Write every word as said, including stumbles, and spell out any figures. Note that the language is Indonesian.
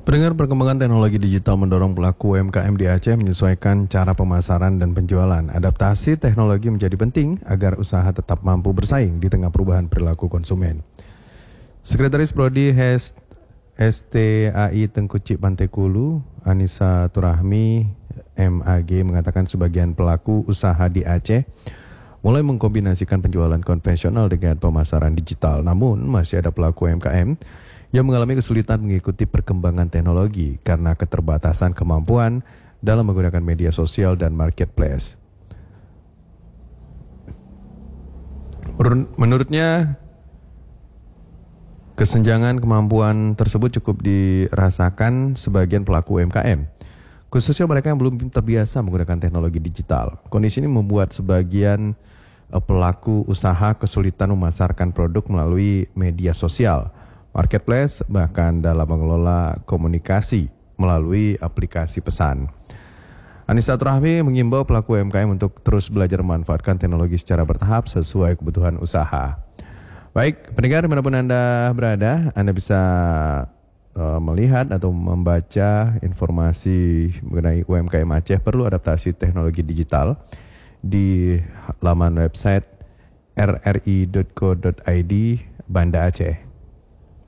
Pendengar, perkembangan teknologi digital mendorong pelaku U M K M di Aceh menyesuaikan cara pemasaran dan penjualan. Adaptasi teknologi menjadi penting agar usaha tetap mampu bersaing di tengah perubahan perilaku konsumen. Sekretaris Prodi H E S T A I Tengkucik Pantai Kulu, Anissa Turahmi, M A G, mengatakan sebagian pelaku usaha di Aceh mulai mengkombinasikan penjualan konvensional dengan pemasaran digital. Namun, masih ada pelaku U M K M yang mengalami kesulitan mengikuti perkembangan teknologi karena keterbatasan kemampuan dalam menggunakan media sosial dan marketplace. Menurutnya, kesenjangan kemampuan tersebut cukup dirasakan sebagian pelaku U M K M, khususnya mereka yang belum terbiasa menggunakan teknologi digital. Kondisi ini membuat sebagian pelaku usaha kesulitan memasarkan produk melalui media sosial, marketplace, bahkan dalam mengelola komunikasi melalui aplikasi pesan. Anissa Turahmi mengimbau pelaku U M K M untuk terus belajar memanfaatkan teknologi secara bertahap sesuai kebutuhan usaha. Baik, pendengar dimanapun Anda berada, Anda bisa uh, melihat atau membaca informasi mengenai U M K M Aceh perlu adaptasi teknologi digital di laman website r r i dot co dot i d Banda Aceh.